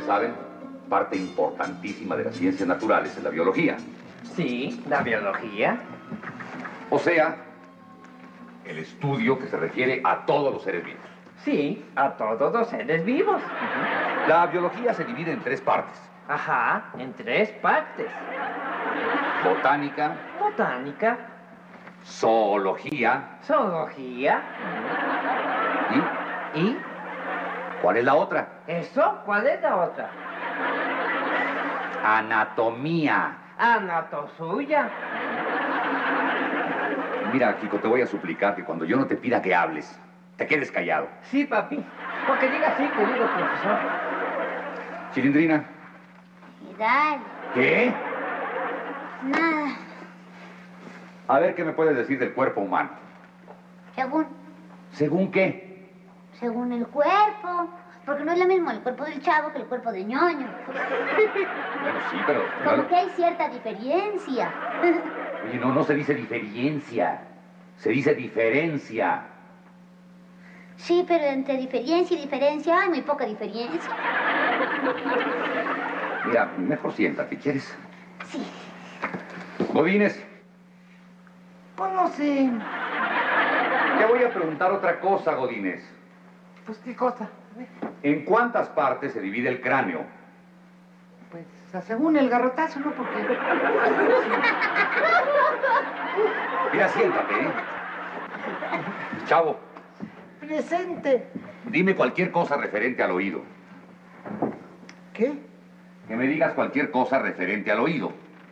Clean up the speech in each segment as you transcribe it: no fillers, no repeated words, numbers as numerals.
saben, parte importantísima de las ciencias naturales es la biología. Sí, la biología. O sea, el estudio que se refiere a todos los seres vivos. Sí, a todos los seres vivos. La biología se divide en 3 partes. Ajá, en 3 partes. Botánica, Botánica, zoología zoología y... y... ¿Cuál es la otra? ¿Eso? ¿Cuál es la otra? Anatomía. Anatosuya. Mira, Kiko, te voy a suplicar que cuando yo no te pida que hables, te quedes callado. Sí, papi. Porque diga así, querido profesor. Chilindrina. Dale. ¿Qué? Nada. A ver, ¿qué me puedes decir del cuerpo humano? ¿Según qué? Según el cuerpo. Porque no es lo mismo el cuerpo del chavo que el cuerpo de ñoño. Bueno, sí, pero... Como que hay cierta diferencia. Oye, no se dice diferencia. Se dice diferencia. Sí, pero entre diferencia y diferencia hay muy poca diferencia. Mira, mejor siéntate, ¿quieres? Sí. Godínez. Pues no sé. Te voy a preguntar otra cosa, Godínez. Pues, ¿qué cosa? ¿En cuántas partes se divide el cráneo? Pues, según el garrotazo, ¿no? Porque... Mira, siéntate, ¿eh? Chavo. Presente. Dime cualquier cosa referente al oído. ¿Qué? Que me digas cualquier cosa referente al oído.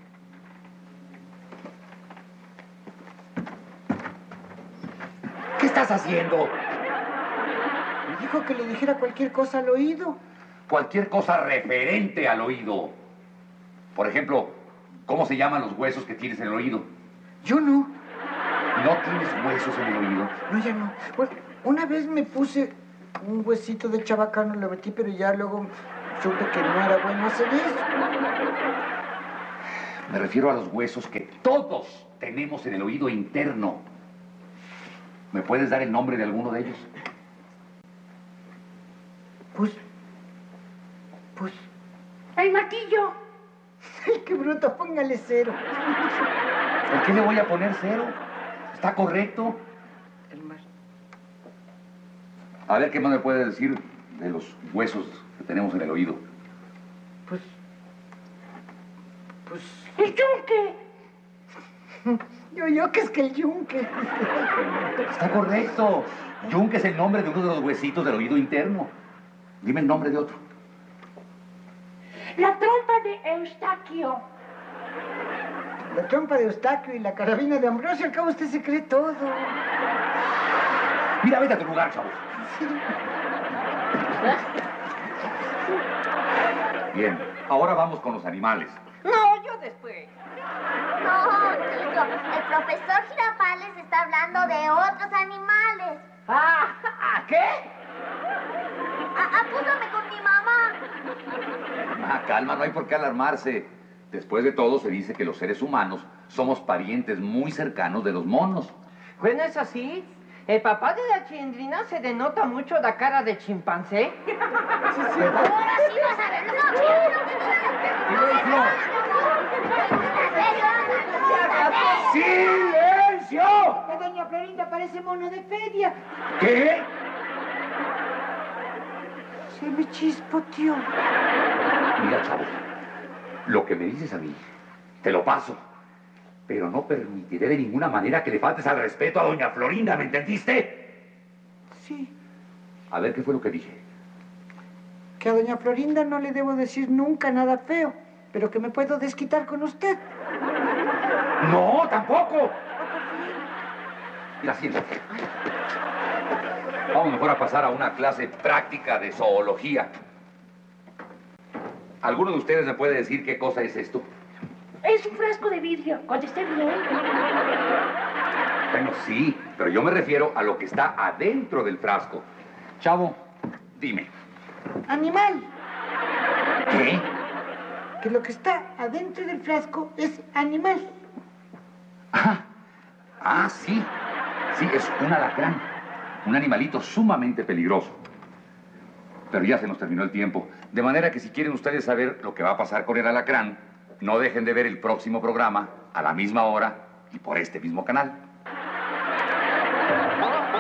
¿Qué estás haciendo? Me dijo que le dijera cualquier cosa al oído. Cualquier cosa referente al oído. Por ejemplo, ¿cómo se llaman los huesos que tienes en el oído? Yo no. ¿No tienes huesos en el oído? No, ya no. Bueno, una vez me puse un huesito de chabacano, lo metí, pero ya luego supe que no era bueno hacer eso. Me refiero a los huesos que todos tenemos en el oído interno. ¿Me puedes dar el nombre de alguno de ellos? Pues... ¡El martillo! ¡Ay, qué bruto! Póngale 0. ¿Por qué le voy a poner 0? ¿Está correcto? El mar... A ver, ¿qué más me puedes decir de los huesos que tenemos en el oído? Pues... ¡El yunque! Yo que es que el yunque. Está correcto. Yunque es el nombre de uno de los huesitos del oído interno. Dime el nombre de otro. La trompa de Eustaquio. La trompa de Eustaquio y la carabina de Ambrosio, al cabo usted se cree todo. Mira, vete a tu lugar, chavo. Bien, ahora vamos con los animales. No, yo después. No, Kiko, el profesor Girafales está hablando de otros animales. ¿Qué? Apúntame con mi mamá. Calma, no hay por qué alarmarse. Después de todo, se dice que los seres humanos somos parientes muy cercanos de los monos. Bueno, es así. El papá de la chilindrina se denota mucho la cara de chimpancé. Ahora sí vas a ver. ¡Silencio! La doña Florinda parece mono de feria. ¿Qué? Se me chispoteó. Mira, chavo, lo que me dices a mí, te lo paso. Pero no permitiré de ninguna manera que le faltes al respeto a doña Florinda, ¿me entendiste? Sí. A ver, ¿qué fue lo que dije? Que a doña Florinda no le debo decir nunca nada feo, pero que me puedo desquitar con usted. ¡No, tampoco! Mira, siéntate. Vamos mejor a pasar a una clase práctica de zoología. ¿Alguno de ustedes me puede decir qué cosa es esto? Es un frasco de vidrio. Contesté bien. Bueno, sí, pero yo me refiero a lo que está adentro del frasco. Chavo, dime. Animal. ¿Qué? Que lo que está adentro del frasco es animal. Sí. Sí, es un alacrán. Un animalito sumamente peligroso. Pero ya se nos terminó el tiempo. De manera que si quieren ustedes saber lo que va a pasar con el alacrán, no dejen de ver el próximo programa a la misma hora y por este mismo canal.